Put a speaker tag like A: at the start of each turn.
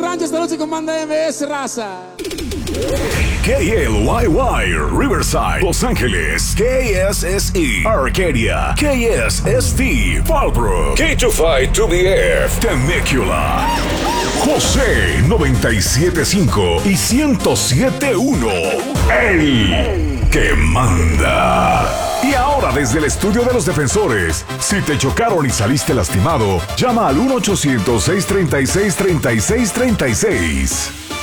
A: Sánchez esta noche con Banda MS, raza.
B: KLYY, Riverside, Los Ángeles, KSSE, Arcadia, KSST, Fallbrook, K25-2BF, Temecula, José 97.5 y 107.1, el que manda. Y ahora desde el estudio de los defensores, si te chocaron y saliste lastimado, llama al 1-800-636-3636.